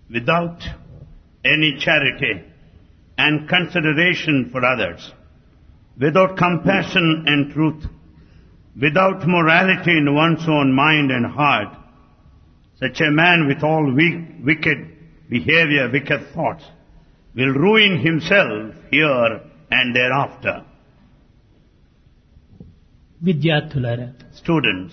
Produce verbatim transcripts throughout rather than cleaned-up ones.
without any charity and consideration for others, without compassion and truth, without morality in one's own mind and heart, such a man with all weak, wicked behavior, wicked thoughts, will ruin himself here and thereafter. విద్యార్థులారా, Students,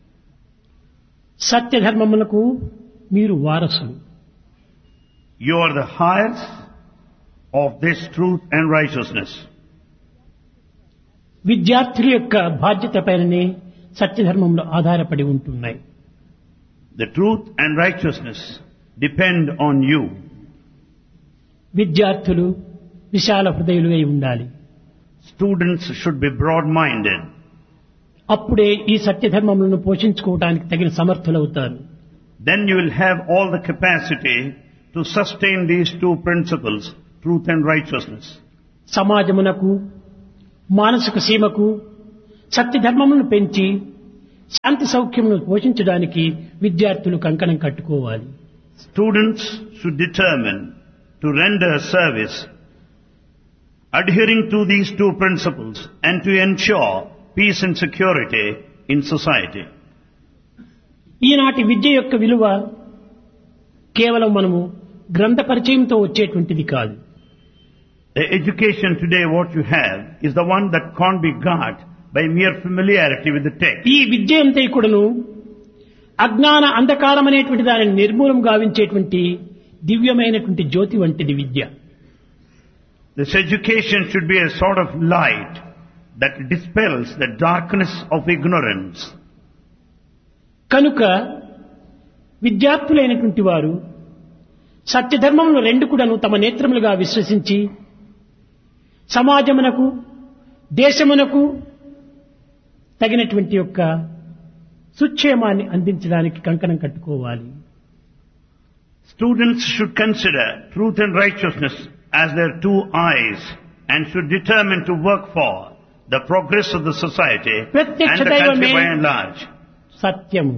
సత్యధర్మములకు మీరు వారసులు. you are the heirs of this truth and righteousness. విద్యార్థుల యొక్క బాధ్యత పైననే సత్యధర్మములు ఆధారపడి ఉంటున్నాయి. The truth and righteousness depend on you. విద్యార్థులు విశాల హృదయులై ఉండాలి. Students should be broad-minded. అప్పుడే ఈ సత్యధర్మములను పోషించుకోవడానికి తగిన సమర్థులవుతారు. Then you will have all the capacity to sustain these two principles, truth and righteousness. సమాజమునకు మానసిక సీమకు సత్యధర్మములను పెంచి శాంతి సౌఖ్యమును పోషించడానికి విద్యార్థులు కంకణం కట్టుకోవాలి. Students should determine to render service adhering to these two principles and to ensure peace and security in society. ఈనాటి విద్య యొక్క విలువ కేవలం మనము గ్రంథ పరిచయంతో వచ్చేటువంటిది కాదు. The education today what you have is the one that can't be got by mere familiarity with the text. ఈ విద్య అంతా కూడాను అజ్ఞాన అంధకారం అనేటువంటి దానిని నిర్మూలం గావించేటువంటి దివ్యమైనటువంటి జ్యోతి వంటిది విద్య. This education should be a sort of light that dispels the darkness of ignorance. కనుక విద్యార్థులైనటువంటి వారు సత్యధర్మములు రెండు కూడాను తమ నేత్రములుగా విశ్వసించి సమాజమునకు దేశమునకు తగినటువంటి యొక్క సుక్షేమాన్ని అందించడానికి కంకణం కట్టుకోవాలి. Students should consider truth and righteousness as their two eyes and should determine to work for the progress of the society and the country by and large. సత్యము,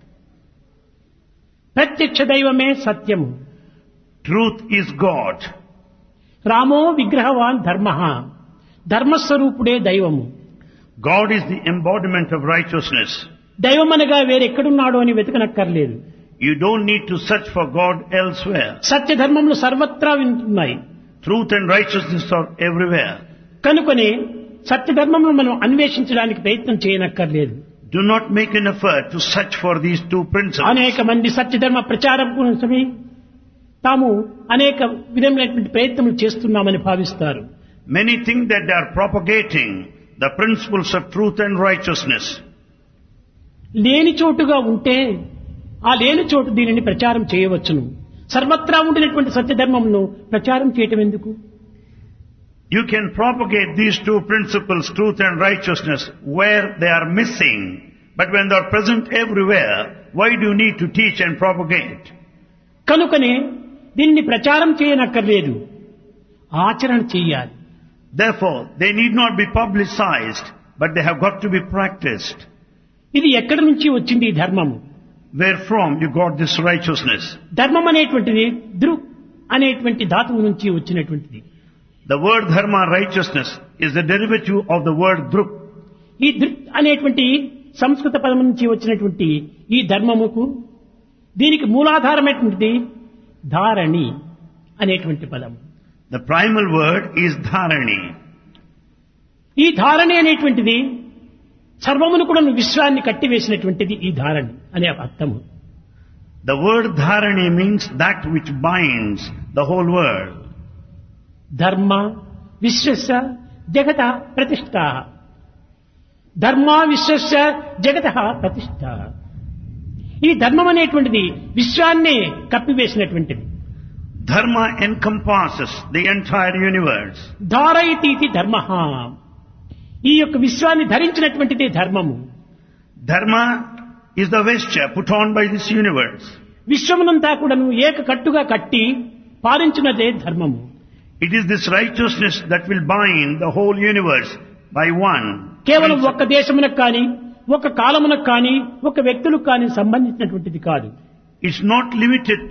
ప్రత్యక్ష దైవమే సత్యము. Truth is God. రామో విగ్రహవాన్ ధర్మః, ధర్మస్వరూపుడే దైవము. God is the embodiment of righteousness. దైవమనగా వేరెక్కడున్నాడో అని వెతకనక్కర్లేదు. You don't need to search for God elsewhere. సత్యధర్మములు సర్వత్రా వింటున్నాయి. Truth and righteousness are everywhere. కనుకనే సత్యధర్మములను మనం అన్వేషించడానికి ప్రయత్నం చేయనక్కర్లేదు. Do not make an effort to search for these two principles. అనేక మంది సత్యధర్మ ప్రచారం కోసమే తాము అనేక విధమైనటువంటి ప్రయత్నములు చేస్తున్నామని భావిస్తారు. Many think that they are propagating the principles of truth and righteousness. లేని చోటుగా ఉంటే ఆ లేని చోటు దీనిని ప్రచారం చేయవచ్చును. సర్వత్రా ఉండినటువంటి సత్యధర్మమును ప్రచారం చేయటం ఎందుకు? You can propagate these two principles, truth and righteousness, where they are missing. But when they are present everywhere, why do you need to teach and propagate? కనుకనే దీన్ని ప్రచారం చేయనక్కర్లేదు, ఆచరణ చేయాలి. Therefore, they need not be publicized, but they have got to be practiced. ఇది ఎక్కడి నుంచి వచ్చింది ఈ ధర్మము? Where from you got this righteousness? ధర్మం అనేటువంటిది దృ అనేటువంటి ధాతువు నుంచి వచ్చినటువంటిది. The word dharma, righteousness, is the derivative of the word druk. ఈ దృక్ అనేటువంటి సంస్కృత పదం నుంచి వచ్చినటువంటి ఈ ధర్మముకు దీనికి మూలాధారమైనటువంటిది ధారణి అనేటువంటి పదం. The primal word is dharani. ఈ ధారణి అనేటువంటిది సర్వమును కూడా విశ్వాన్ని కట్టివేసినటువంటిది ఈ ధారణి అనే అర్థము. The word dharani means that which binds the whole world. ధర్మ విశ్వస్య జగత ప్రతిష్ఠ, ధర్మ విశ్వస్య జగత ప్రతిష్ఠ. ఈ ధర్మం అనేటువంటిది విశ్వాన్నే కప్పివేసినటువంటిది. Dharma encompasses the entire universe. ధారయతి ధర్మ, ఈ యొక్క విశ్వాన్ని ధరించినటువంటిదే ధర్మము. Dharma is the vesture put on by this universe. విశ్వమునంతా కూడాను ఏక కట్టుగా కట్టి పాలించినదే ధర్మము. It is this righteousness that will bind the whole universe by one. కేవలం ఒక్క దేశమునకు కానీ ఒక కాలమునకు కానీ ఒక వ్యక్తులకు కానీ సంబంధించినటువంటిది కాదు. It's not limited to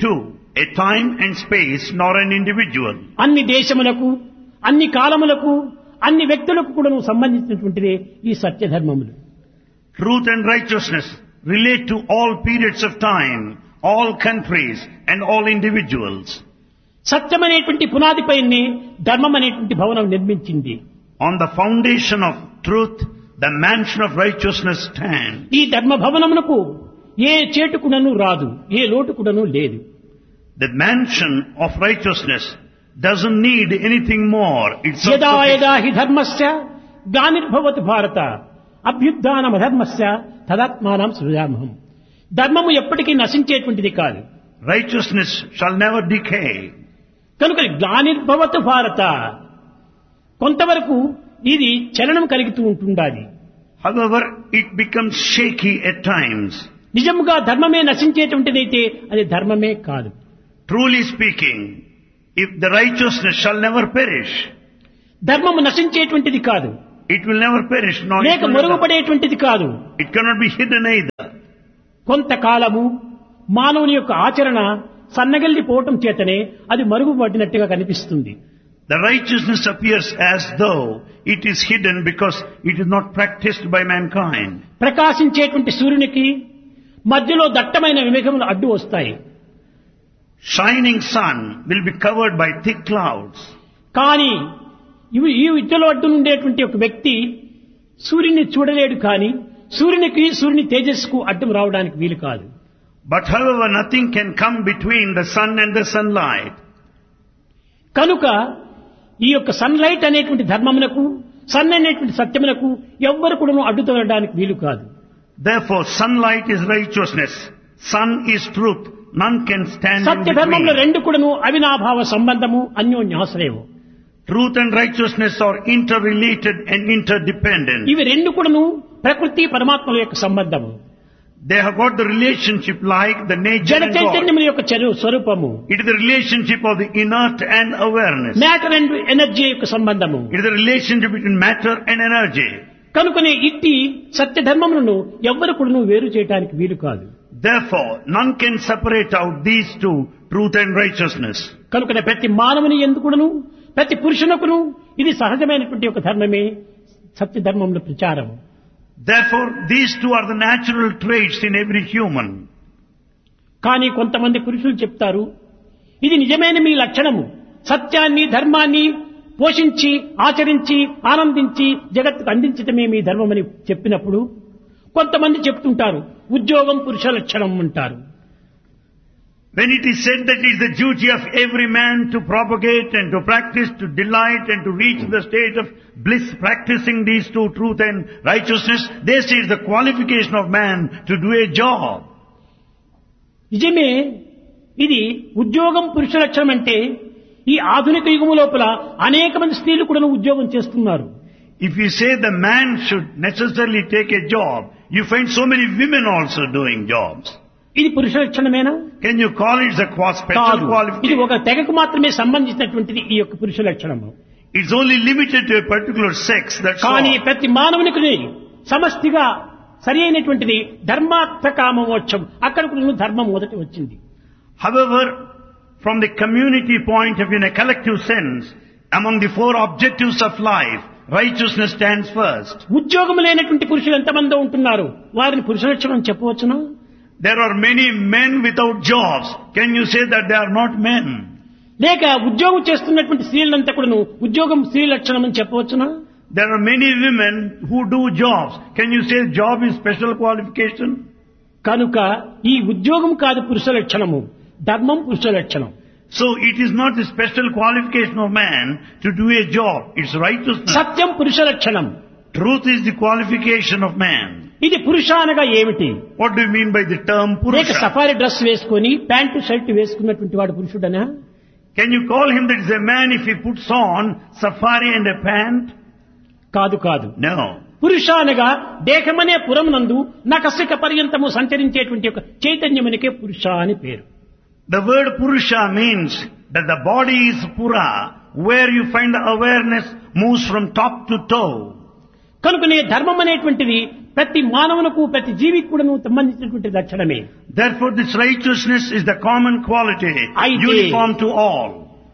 a time and space, nor an individual. అన్ని దేశములకు, అన్ని కాలములకు, అన్ని వ్యక్తులకు కూడా సంబంధించినటువంటిదే ఈ సత్యధర్మములు. Truth and righteousness relate to all periods of time, all countries and all individuals. సత్యం అనేటువంటి పునాదిపైనే ధర్మం అనేటువంటి భవనం నిర్మించింది. On the foundation of truth, the mansion of righteousness stands. ఈ ధర్మ భవనమునకు ఏ చేటుకునను రాదు, ఏ లోటుకునను లేదు. The mansion of righteousness doesn't need anything more. It's యదా self-sufficient. యదా హి ధర్మస్య గ్లానిర్భవతి భారత అభ్యుత్థానం అధర్మస్య తదాత్మానం సృజామహం. ధర్మము ఎప్పటికీ నశించేటువంటిది కాదు. Righteousness shall never decay. కనుక గ్లానిర్భవతి భారత, కొంతవరకు ఇది చలనం కలుగుతూ ఉంటుండాలి. However, it becomes shaky at times. నిజముగా ధర్మమే నశించేటువంటిదైతే అది ధర్మమే కాదు. Truly speaking, if the righteousness shall never perish, ధర్మము నశించేటువంటిది కాదు, it will never perish, nor it, లేక will never- మరుగుపడేటువంటిది కాదు. it cannot be hidden either. కొంతకాలము మానవుని యొక్క ఆచరణ సన్నగిల్లిపోవటం చేతనే అది మరుగుపడినట్టుగా కనిపిస్తుంది. The righteousness appears as though it is hidden because it is not practiced by mankind. ప్రకాశించేటువంటి సూర్యునికి మధ్యలో దట్టమైన మేఘములు అడ్డు వస్తాయి. Shining sun will be covered by thick clouds. కానీ ఇవి ఈ విద్యలో అడ్డు ఉండేటువంటి ఒక వ్యక్తి సూర్యుని చూడలేడు, కానీ సూర్యునికి సూర్యుని తేజస్సుకు అడ్డం రావడానికి వీలు కాదు. But however, nothing can come between the sun and the sunlight. కనుక ఈ యొక్క సన్లైట్ అనేటువంటి ధర్మమునకు, సన్ అనేటువంటి సత్యమునకు ఎవ్వరు కూడా అడ్డు తొలగడానికి వీలు కాదు. Therefore, sunlight is righteousness. Sun is truth. None can stand in సత్య ధర్మంలో between. రెండు కూడాను అవినాభావ సంబంధము, అన్యోన్యాశ్రయము. Truth and righteousness are interrelated and interdependent. ఇవి రెండు కూడాను ప్రకృతి పరమాత్మల యొక్క సంబంధము. They have got the relationship like the nature జడ and God. చైతన్యముల యొక్క చరు- స్వరూపము, It is the relationship of the inert and awareness. Matter and energy యొక్క సంబంధము. It is the relationship between matter and energy. కనుకనే ఇట్టి సత్య ధర్మములను ఎవ్వరు కూడాను వేరు చేయడానికి వీలు కాదు. Therefore, none can separate out these two, truth and righteousness. కనుకనే ప్రతి మానవుని ఎందుకును, ప్రతి పురుషునకును ఇది సహజమైనటువంటి ఒక ధర్మమే సత్య ధర్మముల ప్రచారము. Therefore, these two are the natural traits in every human. కానీ కొంతమంది పురుషులు చెప్తారు, ఇది నిజమైన మీ లక్షణము, సత్యాన్ని ధర్మాన్ని పోషించి ఆచరించి ఆనందించి జగత్తుకు అందించటమే మీ ధర్మమని చెప్పినప్పుడు కొంతమంది చెప్తుంటారు ఉద్యోగం పురుష లక్షణం అంటారు. When it is said that it is the duty of every man to propagate and to practice, to delight and to reach the state of bliss, practicing these two, truth and righteousness, they say it's the qualification of man to do a job. నిజమే, ఇది ఉద్యోగం పురుష లక్షణం అంటే ఈ ఆధునిక యుగము లోపల అనేక మంది స్త్రీలు కూడా ఉద్యోగం చేస్తున్నారు. If you say the man should necessarily take a job, you find so many women also doing jobs. ఇది పురుష లక్షణమేనా? Can you call it a qua- special కాదు. ఇది qualification? ఒక తెగకు మాత్రమే సంబంధించినటువంటిది ఈ యొక్క పురుష లక్షణము. It's only limited to a particular sex, that's కానీ all. ప్రతి మానవునికి సమష్టిగా సరి అయినటువంటిది ధర్మార్థ కామ మోక్షం. అక్కడ కూడా ధర్మం మొదటి వచ్చింది. However, from the community point of view, in a collective sense, among the four objectives of life, righteousness stands first. ఉద్యోగం లేనటువంటి పురుషులు ఎంతమంది ఉంటున్నారు, వారిని పురుష లక్షణం చెప్పవచ్చునా? There are many men without jobs. Can you say that they are not men? లేక ఉద్యోగం చేస్తున్నటువంటి స్త్రీలంతా కూడా ఉద్యోగం స్త్రీ లక్షణం అని చెప్పవచ్చునా? There are many women who do jobs. Can you say job is special qualification? కనుక ఈ ఉద్యోగం కాదు పురుష లక్షణము, ధర్మం పురుష లక్షణం. So it is not the special qualification of man to do a job. It's righteousness. సత్యం పురుష లక్షణం. Truth is the qualification of man. ఇది పురుష అనగా ఏమిటి? What do you mean by the term లేక Purusha? సఫారీ డ్రెస్ వేసుకొని pant shirt వేసుకున్నటువంటి వాడు పురుషుడనా? Can you call him that is a man if he puts on safari and a pant? కాదు కాదు. No. పురుష అనగా దేహమనే పురమునందు నకసిక పర్యంతము సంచరించేటువంటి ఒక చైతన్యమునికే పురుష అని పేరు. The word Purusha means that the body is Pura, where you find the awareness moves from top to toe. కనుకనే ధర్మం అనేటువంటిది ప్రతి మానవులకు ప్రతి జీవికి కూడా సంబంధించినటువంటి లక్షణమే. Therefore this righteousness is the common quality, అయితే uniform to all.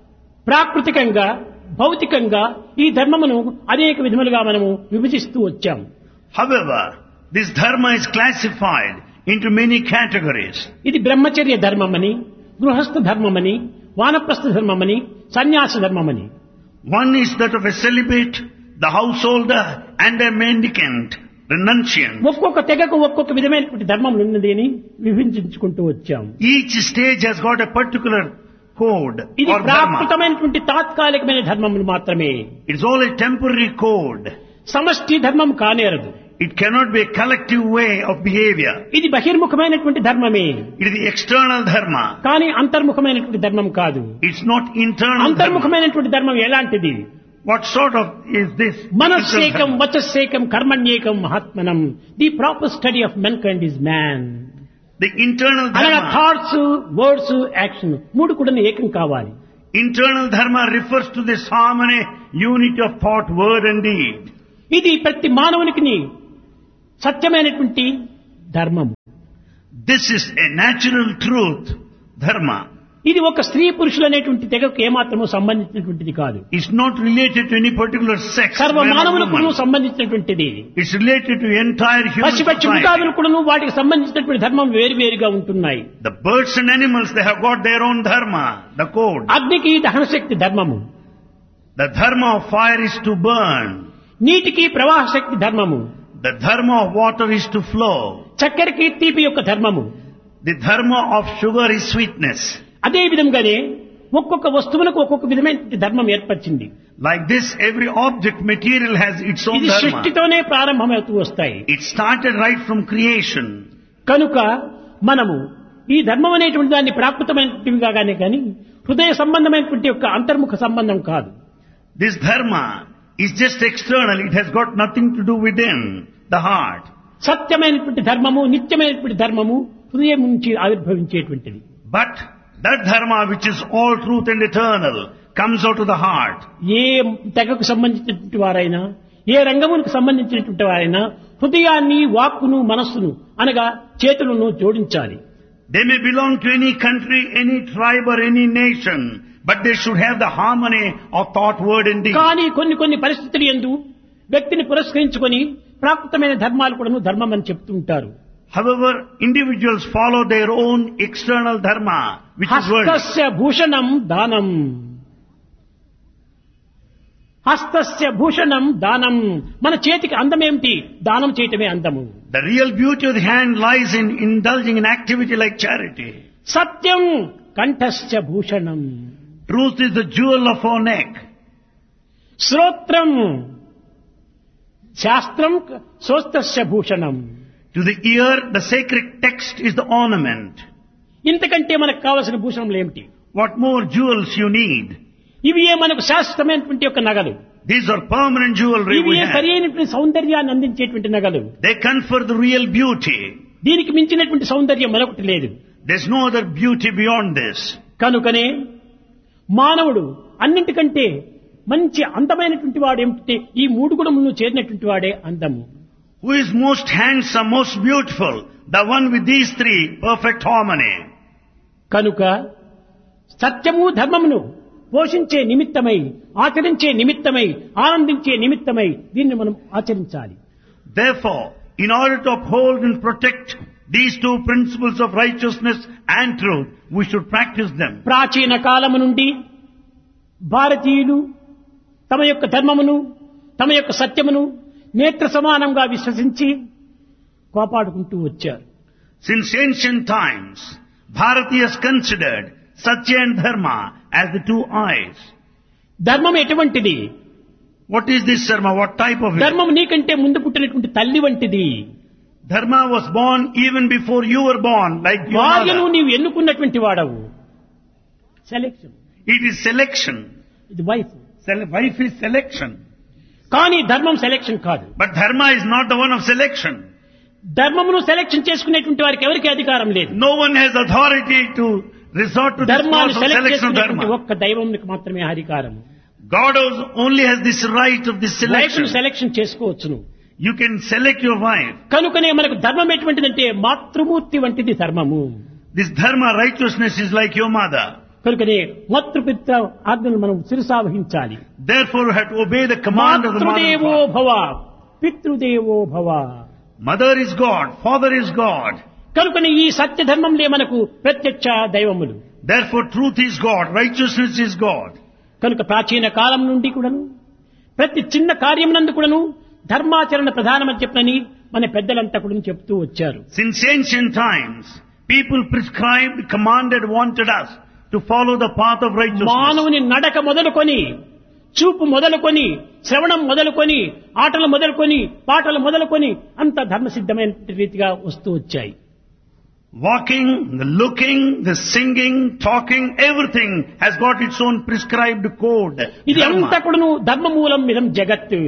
ప్రాకృతికంగా భౌతికంగా ఈ ధర్మమును అనేక విధములుగా మనము విభజిస్తూ వచ్చాం. However, this dharma is classified into many categories. ఇది బ్రహ్మచర్య ధర్మమని, గృహస్థ ధర్మమని, వానప్రస్థ ధర్మమని, సన్యాస ధర్మమని. One is that of a celibate, the householder, and a mendicant, renunciant. ఒక్కొక్క తెగకు ఒక్కొక్క విధమైనటువంటి ధర్మములు ఉన్నది అని విభజించుకుంటూ వచ్చాం. Each stage has got a particular code ఇది or dharma. ప్రాకృతమైనటువంటి తాత్కాలికమైన ధర్మములు మాత్రమే. It's all a temporary code. సమష్టి ధర్మం కానేరదు. It cannot be a collective way of behavior. ఇది బహిర్ముఖమైనటువంటి ధర్మమే. It is the external dharma. కానీ అంతర్ముఖమైనటువంటి ధర్మం కాదు. It's not internal dharma. అంతర్ముఖమైనటువంటి ధర్మం ఎలాంటిది? What sort of is this? మనస్సేకం వచస్సేకం కర్మణ్యేకం మహాత్మనం. The proper study of మెన్కైండ్ is man. The internal అనగా dharma. థాట్స్, వర్డ్స్, యాక్షన్ మూడు కూడా ఏకం కావాలి. Internal dharma refers to this harmony, unity of thought, word and deed. ఇది ప్రతి మానవునికి సత్యమైనటువంటి ధర్మం. This is a natural truth, dharma. ఇది ఒక స్త్రీ పురుషులు అనేటువంటి తెగకు ఏమాత్రమూ సంబంధించినటువంటిది కాదు. It's not related to any particular sex. సర్వ man or మానవులకు woman. సంబంధించినటువంటిది. It's related to entire human పశు పక్షి society. మృగాదులు కూడా వాటికి సంబంధించినటువంటి ధర్మం వేరువేరుగా ఉంటున్నాయి. The birds and animals, they have got their own dharma, the code. అగ్నికి దహనశక్తి ధర్మము, The dharma of fire is to burn. నీటికి ప్రవాహ శక్తి ధర్మము, The dharma of water is to flow. చక్కెరకి తీపి యొక్క ధర్మము. The dharma of sugar is sweetness. అదే విధంగానే ఒక్కొక్క వస్తువులకు ఒక్కొక్క విధమైన ధర్మం ఏర్పరిచింది. Like this, every object, material has its own ఇది dharma. సృష్టితోనే ప్రారంభమవుతూ వస్తాయి. It started right from creation. కనుక మనము ఈ ధర్మం అనేటువంటి దాన్ని ప్రాకృతమైనటువంటివిగా గానే కానీ హృదయ సంబంధమైనటువంటి యొక్క అంతర్ముఖ సంబంధం కాదు. This dharma is just external. It has got nothing to do within the heart. సత్యమైనటువంటి ధర్మము, నిత్యమైనటువంటి ధర్మము హృదయం నుంచి ఆవిర్భవించేటువంటిది. But that dharma which is all truth and eternal comes out of the heart. ఏ తెగకు సంబంధించినటువంటి వారైనా, ఏ రంగమునికి సంబంధించినటువంటి వారైనా హృదయాన్ని, వాక్కును, మనస్సును అనగా చేతులను జోడించాలి. They may belong to any country, any tribe or any nation, but they should have the harmony of thought, word and deed. కానీ కొన్ని కొన్ని పరిస్థితులు యందు వ్యక్తిని పురస్కరించుకొని ప్రాకృతమైన ధర్మాలు కూడా ధర్మం అని చెప్తూ ఉంటారు. However, individuals follow their own external dharma, which is worldly. హస్తస్య Bhushanam దానం, హస్తస్య భూషణం దానం. మన చేతికి అందం ఏమిటి? దానం చేయటమే అందము. The real beauty of the hand lies in indulging in activity like charity. Satyam కంఠస్య Bhushanam, Truth is the jewel of our neck. శ్రోత్రం శాస్త్రం సోస్తస్య Bhushanam. To the ear, the sacred text is the ornament. ఇంతకంటే మనకు కావలసిన భూషణములు ఏమిటి? What more jewels you need? ఇవి ఏ మనకు శాశ్వతమైనటువంటి యొక్క నగలు. These are permanent jewelry ఇవి we ఏ have. సరి అయినటువంటి సౌందర్యాన్ని అందించేటువంటి నగలు. They confer the real beauty. దీనికి మించినటువంటి సౌందర్యం మరొకటి లేదు. There's no other beauty beyond this. కనుకనే మానవుడు అన్నింటికంటే మంచి అందమైనటువంటి వాడు ఏమిటంటే ఈ మూడు గుణములను చేరినటువంటి వాడే అందము. Who is most handsome, most beautiful? The one with these three, perfect harmony. కనుక సత్యము ధర్మమును పోషించే నిమిత్తమై, ఆచరించే నిమిత్తమై, ఆనందించే నిమిత్తమై దీన్ని మనం ఆచరించాలి. Therefore, in order to uphold and protect these two principles of righteousness and truth, we should practice them. ప్రాచీన కాలము నుండి భారతీయులు తమ యొక్క ధర్మమును, తమ యొక్క సత్యమును నేత్ర సమానంగా విశ్వసించి కాపాడుకుంటూ వచ్చారు. Since ancient times, Bharatiyas considered Satya and Dharma as the two eyes. ధర్మం ఎటువంటిది? What is this dharma? What type of it? ధర్మం నీకంటే ముందు పుట్టినటువంటి తల్లి వంటిది. Dharma was born even before you were born, like your భార్యను mother. నీవు ఎన్నుకున్నటువంటి వాడవు. సెలెక్షన్. It is selection. ఇది wife. Sele- Wife is selection. కానీ ధర్మం సెలెక్షన్ కాదు. But dharma is not the one of selection. ధర్మమును సెలెక్షన్ చేసుకునేటువంటి వారికి ఎవరికి అధికారం లేదు. No one has authority to resort to this ధర్మాన్ని process of select selection of చేసుకునేటువంటి dharma. ఒక్క దైవంకి మాత్రమే అధికారం. God has- only has this right of this life ను selection. సెలెక్షన్ చేసుకోవచ్చును. You can select your wife. కనుకనే మనకు ధర్మం ఎటువంటిదంటే మాతృమూర్తి వంటిది ధర్మము. This dharma, righteousness, is like your mother. కనుకనే మాతృపిత్ర ఆజ్ఞలు మనం శిరసావహించాలి. Therefore, you have to obey the command of the mother. మాతృదేవో భవ, పితృదేవో భవ. Mother is God, father is God. కనుకనే ఈ సత్య ధర్మంలే మనకు ప్రత్యక్ష దైవములు. Therefore, truth is God, righteousness is God. కనుక ప్రాచీన కాలం నుండి కూడాను ప్రతి చిన్న కార్యమునందు కూడాను ధర్మాచరణ ప్రధానమని చెప్పని మన పెద్దలంతా కూడా చెప్తూ వచ్చారు. Since ancient times, people prescribed, commanded, wanted us to follow the path of righteousness. మానవుని నడక మొదలుకొని, చూపు మొదలుకొని, శ్రవణం మొదలుకొని, ఆటలు మొదలుకొని, పాటలు మొదలుకొని అంత ధర్మసిద్ధమైన రీతిగా వస్తూ వచ్చాయి. Walking, the looking, the singing, talking, everything has got its own prescribed code. ఇది Dharma. అంతా కూడాను ధర్మమూలం మిదం జగత్.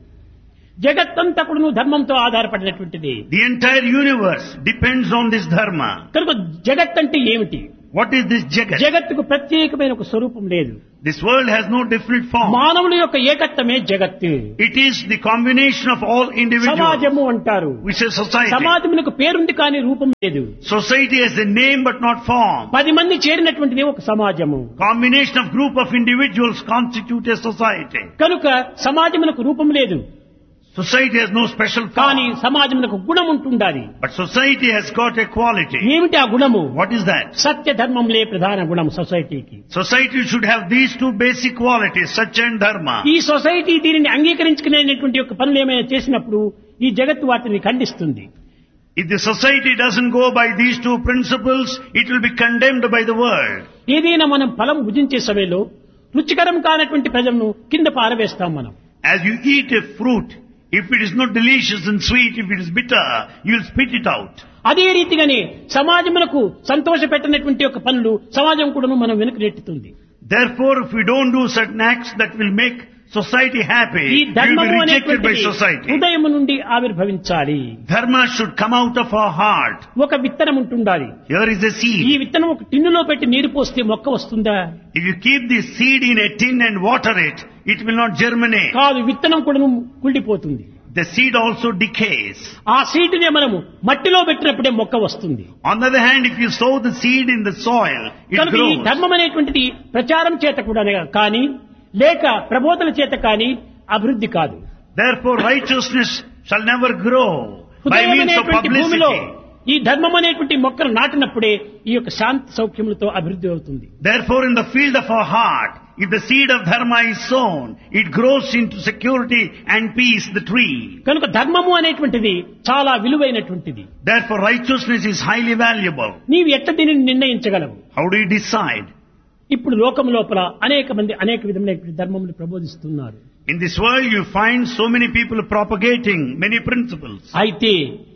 జగత్తంతా కూడాను ధర్మంతో ఆధారపడినటువంటిది. The entire universe depends on this dharma. కనుక జగత్ అంటే ఏమిటి? What is this jagat? జగత్తుకు ప్రత్యేకమైన ఒక స్వరూపం లేదు. This world has no different form. మానవుల యొక్క ఏకత్వమే జగత్తు. It is the combination of all individuals. సమాజము అంటారు. Which is society. సమాజమునకు పేరుంది కానీ రూపం లేదు. Society has a name but not form. పది మంది చేరినటువంటిది ఒక సమాజము. Combination of group of individuals constitute a society. కనుక సమాజమునకు రూపం లేదు. Society has no special కానీ form. సమాజమునకు గుణం ఉంటుండాలి. But society has got a quality. ఏమిటి ఆ గుణము? What is that? సత్య ధర్మంలే ప్రధాన గుణం సొసైటీకి. Society should have these two basic qualities, Satya and Dharma. ఈ సొసైటీ దీనిని అంగీకరించుకునేటువంటి యొక్క పనులు ఏమైనా చేసినప్పుడు ఈ జగత్తు వాటిని ఖండిస్తుంది. If the society doesn't go by these two principles, it will be condemned by the world. ఏదైనా మనం ఫలం భుజించే సమయంలో రుచికరం కానటువంటి ప్రజలను కింద పారవేస్తాం మనం. As you eat a fruit, if it is not delicious and sweet, if it is bitter, you will spit it out. అదే రీతిగానే సమాజమునకు సంతోష పెట్టినటువంటి యొక్క పనులు సమాజం కూడాను మనం వెనుక నెట్టుతుంది. Therefore, if we don't do certain acts that will make society happy, ఈ we will ధర్మము be rejected by అనేటువంటిది society. హృదయము నుండి ఆవిర్భవించాలి. Dharma should come out of our heart. ఒక విత్తనం ఉంటుండాలి. Here is a ఈ seed. విత్తనం ఒక టిన్నులో పెట్టి నీరు పోస్తే మొక్క వస్తుందా? If you keep this seed in a tin and water it, it will not germinate. కాదు, విత్తనం కూడాను కుళ్ళిపోతుంది. The seed also decays. ఆ సీడ్నే మనము మట్టిలో పెట్టినప్పుడే మొక్క వస్తుంది. On the other hand, if you sow the seed in the soil, it కనుక ఈ grows. ధర్మం అనేటువంటిది ప్రచారం చేత కూడా కానీ లేక ప్రబోధన చేత కానీ అభివృద్ధి కాదు. Therefore, righteousness shall never grow by హృదయం means of అనేటువంటి భూమిలో publicity. ఈ ధర్మం అనేటువంటి మొక్కలు నాటినప్పుడే ఈ యొక్క శాంతి సౌఖ్యములతో అభివృద్ధి అవుతుంది. Therefore, in the field of our heart, if the seed of dharma is sown, it grows into security and peace, the tree. కనుక ధర్మము అనేటువంటిది చాలా విలువైనటువంటిది. Therefore, righteousness is highly valuable. నీవు ఎట్ట దీనిని నిర్ణయించగలవు? How do you decide? ఇప్పుడు లోకం లోపల అనేక మంది అనేక విధమైన ధర్మములు ప్రబోధిస్తున్నారు. In this world, you find so many people propagating many principles. అయితే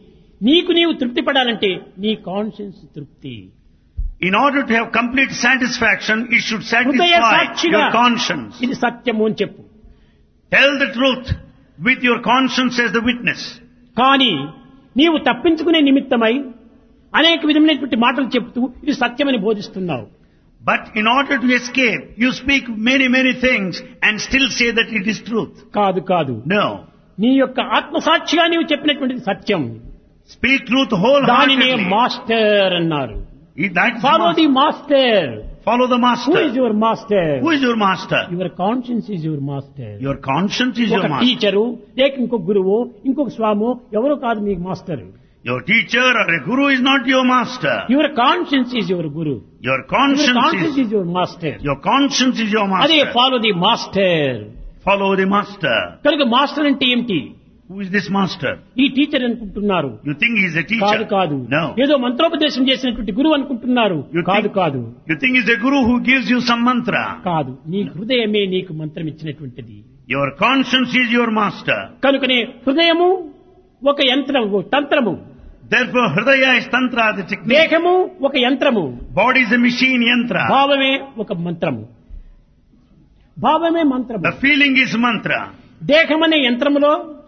నీకు నీవు తృప్తి పడాలంటే నీ కాన్షియన్స్ తృప్తి. In order to have complete satisfaction, it should హృదయ satisfy సాక్షిగా your conscience. ఇది సత్యము అని చెప్పు. Tell the truth with your conscience as the witness. కానీ నీవు తప్పించుకునే నిమిత్తమై అనేక విధమైనటువంటి మాటలు చెప్తూ ఇది సత్యమని బోధిస్తున్నావు. But in order to escape, you speak many, many things and still say that it is truth. కాదు కాదు, No. నీ యొక్క ఆత్మసాక్షిగా నీవు చెప్పినటువంటిది సత్యం. Speak truth దానినే wholeheartedly. మాస్టర్ అన్నారు. That's follow the master. Master. Follow the who master. Is your master? Who is your master? Your conscience is your master. Your conscience is ఒక your master. Teacher లేక ఇంకొక గురువు ఇంకొక స్వామో ఎవరో కాదు మీకు master. Your teacher or a guru is not your master. Your conscience is your Guru. Your your conscience conscience is is your master. your conscience is your అదే master. Follow the master. Follow the master. కనుక master అంటే ఏమిటి? Who is this master? ఈ teacher అనుకుంటున్నారు. You think he is a కాదు teacher? కాదు, No. ఏదో మంత్రోపదేశం చేసినటువంటి గురువు అనుకుంటున్నారు. You కాదు think, కాదు you think he's a guru who gives you some mantra? కాదు, నీ హృదయమే నీకు మంత్రం ఇచ్చినటువంటిది. Your conscience is your master. కనుకనే హృదయము ఒక యంత్రము, తంత్రము. Therefore, Hridaya is tantra, the technique. దేహము ఒక యంత్రము, Body is a machine, yantra. భావమే ఒక మంత్రము. భావమే మంత్రము. The feeling is mantra. దేహం అనే యంత్రములో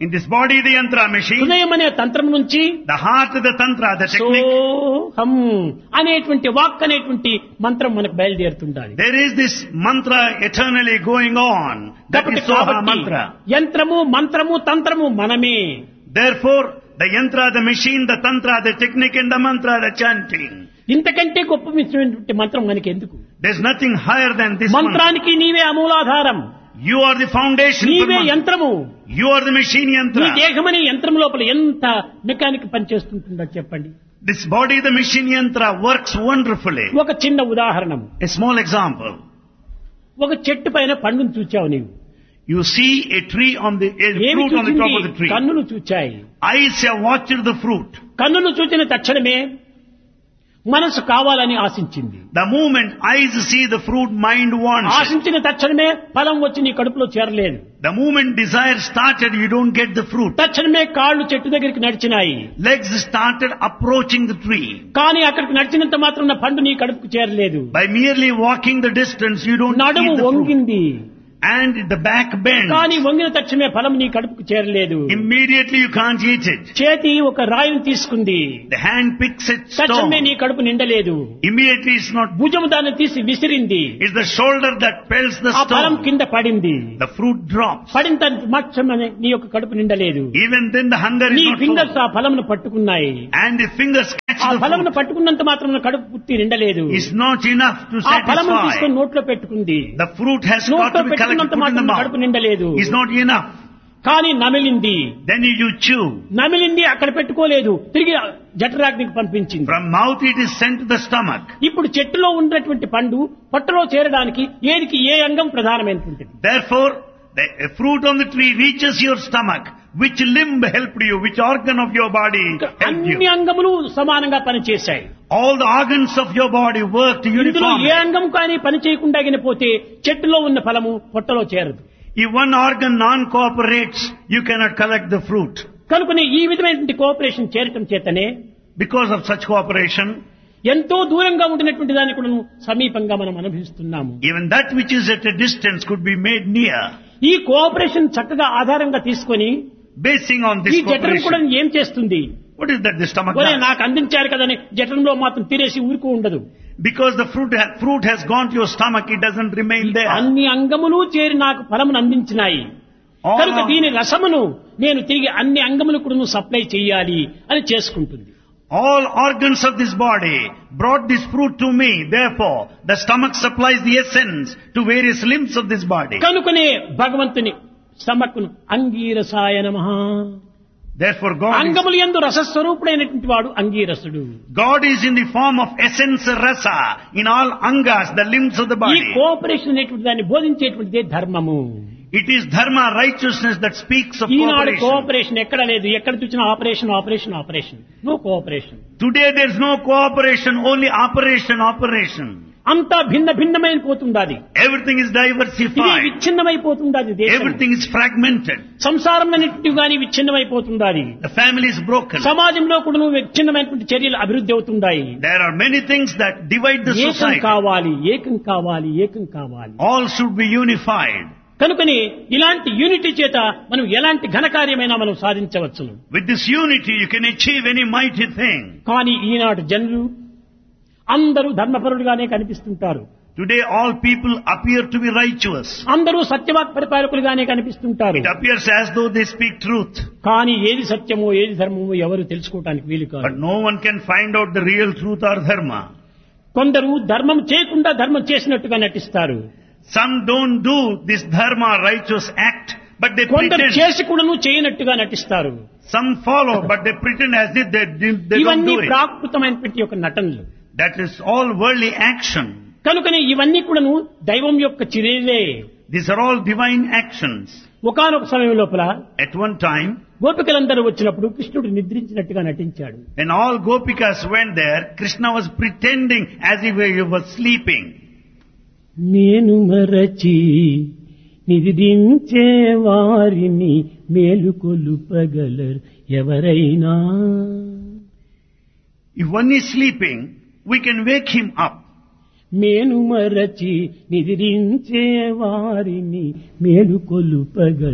In this body, the yantra machine, హృదయం అనే తంత్రం నుంచి the heart of the tantra, the technique, సోహం అనేటువంటి వాక్ అనేటువంటి మంత్రం మనకు బయలుదేరుతుండాలి. there is this mantra eternally going on. That కాబట్టి is Soha కాబట్టి mantra. యంత్రము మంత్రము తంత్రము మనమే. Therefore, the yantra, the machine, the tantra, the technique and the mantra, the chanting. ఇంతకంటే గొప్ప మిశ్రమైనటువంటి మంత్రం మనకి ఎందుకు? There's nothing higher than this mantra. మంత్రానికి నీవే అమూలాధారం, You are the foundation for నీవే mantra. యంత్రము. You are the machine నీ yantra. దేహమనే యంత్రం లోపల ఎంత మెకానిక్ పనిచేస్తుంటుందో చెప్పండి. This body, the machine yantra, works wonderfully. ఒక చిన్న ఉదాహరణ. A small example. ఒక చెట్టు పైన పండును చూచావు నీవు. You see a tree on the, a ఏమి fruit on the top of the చూచింది? tree. కన్నులు చూచాయి. Eyes have watched the fruit. కన్నులు చూచిన తక్షణమే మనసు కావాలని ఆశించింది. The moment eyes see the fruit, mind wants it. ఆశించిన తక్షణమే ఫలం వచ్చి నీ కడుపులో చేరలేదు. The moment desire started, you don't get the fruit. తక్షణమే కాళ్ళు చెట్టు దగ్గరికి నడిచినాయి. Legs started approaching the tree. కానీ అక్కడికి నడిచినంత మాత్రం పండు నీ కడుపుకు చేరలేదు. By merely walking the distance, you don't నడుము eat the fruit. వంగింది. And the back bends. కానీ వంగిన తక్షణమే ఫలం నీ కడుపుకు చేరలేదు. Immediately you can't eat it. చేతి ఒక రాయిని తీసుకుంది. The hand picks it తక్షణమే stone. నీ కడుపు నిండలేదు. Immediately it's not. భుజము దాన్ని తీసి విసిరింది. It's the shoulder that pelts the ఆ ఫలం stone. కింద పడింది. The fruit drops. పడిన తక్షణమే నీ యొక్క కడుపు నిండలేదు. Even then the hunger నీ is not ఫింగర్స్ full. ఆ ఫలమును పట్టుకున్నాయి. And the fingers catch ఆ the ఫలమును fruit. పట్టుకున్నంత మాత్రం కడుపు పుట్టి నిండలేదు. It's not enough to ఆ ఫలమును satisfy. తీసుకొని నోట్లో పెట్టుకుంది. The fruit has got నోట్లో to be collected, పెట్టుకున్నంత put in the మాత్రం mouth. కడుపు నిండలేదు. It's not enough. కానీ నమిలింది. Then you chew. నమిలింది అక్కడ పెట్టుకోలేదు, తిరిగి జఠరాగ్నికి పంపించింది. From mouth it is sent to the stomach. ఇప్పుడు చెట్టులో ఉన్నటువంటి పండు పొట్టలో చేరడానికి ఏదికి ఏ అంగం ప్రధానమైనటువంటిది? Therefore, the fruit on the tree reaches your stomach. Which limb helped you? Which organ of your body helped అన్ని you? అంగములు సమానంగా పనిచేశాయి. All the organs of your body worked ఇందులో ఏ uniformly. అంగం కానీ పని చేయకుండా పోతే చెట్టులో ఉన్న ఫలము పొట్టలో చేరదు. If one organ non-cooperates, you cannot collect the fruit. కనుకనే ఈ విధమైనటువంటి కోఆపరేషన్ చేరటం చేతనే Because of such cooperation, ఎంతో దూరంగా ఉండినటువంటి దాన్ని కూడా సమీపంగా మనం అనుభవిస్తున్నాము. even that which is at a distance could be made near. ఈ కోఆపరేషన్ చక్కగా ఆధారంగా తీసుకొని Basing on ఈ this జఠరం కూడా cooperation. ఏం చేస్తుంది? What is that the stomach ఒరే does? నాకు అందించారు కదని జఠరంలో మాత్రం తినేసి ఊరుకు ఉండదు. Because the fruit, ha- fruit has gone to your stomach, it doesn't remain there. అన్ని అంగములు చేరి నాకు ఫలమును అందించినాయి. All, కనుక దీని రసమును నేను తిరిగి అన్ని అంగములు కూడా సప్లై చేయాలి అని చేసుకుంటుంది. all organs of this body brought this fruit to me. Therefore, the stomach supplies the essence to various limbs of this body. కనుకనే భగవంతుని స్టమక్ను అంగీరసాయ నమః. Therefore, God is, అంగములు యందు రసస్వరూపుడైనటువంటి వాడు అంగీరసుడు. God is in the form of essence rasa in all angas, the limbs of the ఈ body. Cooperation అనేటువంటి దాన్ని బోధించేటువంటిదే ధర్మము. It is dharma, righteousness that speaks of Eenadu cooperation. Cooperation ఎక్కడ లేదు. ఎక్కడ చూసినా operation operation operation. No cooperation. Today there is no cooperation, only operation, operation. అంతా భిన్న భిన్నమైన పోతుండాది. Everything is ఇది diversified. విచ్ఛిన్నమైపోతుండాది దేశం. Everything is fragmented. సంసారం అనేటువంటి గాని విచ్ఛిన్నమైపోతుండాది. The family is broken. సమాజంలో కూడా విచ్ఛిన్నమైనటువంటి చర్యలు అభివృద్ధి అవుతుంటాయి. There are many things that divide the ఏకం society. కావాలి, ఏకం కావాలి, ఏకం కావాలి. All should be unified. కనుకని ఇలాంటి యూనిటీ చేత మనం ఎలాంటి ఘనకార్యమైనా మనం సాధించవచ్చును. With this unity you can achieve any mighty thing. కానీ ఈనాడు జనులు అందరూ ధర్మపరులుగానే కనిపిస్తుంటారు. Today all people appear to be righteous. అందరూ సత్యవాక్ పరిపాలకులుగానే కనిపిస్తుంటారు. It appears as though they speak truth. కానీ ఏది సత్యమో ఏది ధర్మమో ఎవరు తెలుసుకోవడానికి వీలు But కాదు. no one can find out the real truth or dharma. కొందరు ధర్మం చేయకుండా ధర్మం చేసినట్టుగా నటిస్తారు. Some don't do this dharma righteous act, but they కొందరు pretend. చేసి కూడాను చేయనట్టుగా నటిస్తారు. Some follow, but they pretend as if they, they don't ఇవన్నీ do it. ప్రాకృతమైనటువంటి ఒక నటనలు. That is all worldly action. కనుకనే ఇవన్నీ కూడాను దైవం యొక్క చర్యలే. These are all divine actions. ఒకానొక సమయం లోపల At one time, గోపికలందరూ వచ్చినప్పుడు కృష్ణుడు నిద్రించినట్టుగా నటించాడు. when all gopikas went there, Krishna was pretending as if he was sleeping. నేను మరచి నిద్రించే వారిని మేలుకొలుపగలరు ఎవరైనా. If one is sleeping, we can wake him up. మేను మరచి నిద్రించే వారిని మేలుకొలుపగలరు